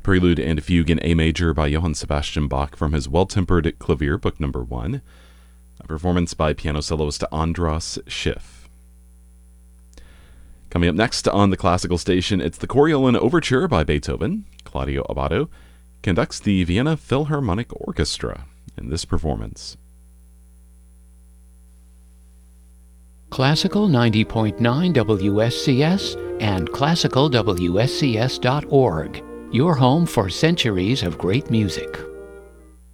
The Prelude and Fugue in A major by Johann Sebastian Bach from his Well-Tempered Clavier, Book Number 1. A performance by piano soloist Andras Schiff. Coming up next on the classical station, it's the Coriolan Overture by Beethoven. Claudio Abbado conducts the Vienna Philharmonic Orchestra in this performance. Classical 90.9 WSCS and classicalwscs.org. Your home for centuries of great music.